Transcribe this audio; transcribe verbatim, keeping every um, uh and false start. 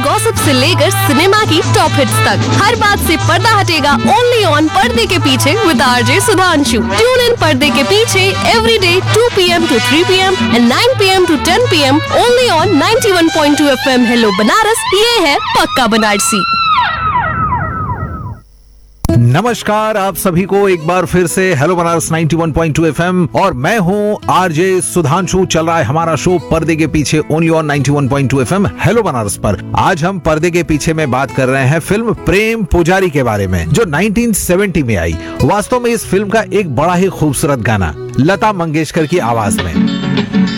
Gossip से लेकर cinema की टॉप हिट्स तक, हर बात से पर्दा हटेगा ओनली ऑन पर्दे के पीछे with RJ Sudhanshu. Tune in पर्दे के पीछे every day to P M to three P M and nine P M to ten P am only on ninety one point two F M. Hello Banaras, ये है पक्का बनारसी। नमस्कार आप सभी को एक बार फिर से hello Banaras ninety one point two FM और मैं हूं आरजे सुधांशु। चल रहा है हमारा शो पर्दे के पीछे only on ninety one point two FM hello Banaras पर। आज हम पर्दे के पीछे में बात कर रहे हैं फिल्म प्रेम पुजारी के बारे में, जो नाइंटीन सेवेंटी में आई। वास्तव में इस फिल्म का एक बड़ा ही खूबसूरत गाना लता मंगेशकर की आवाज में।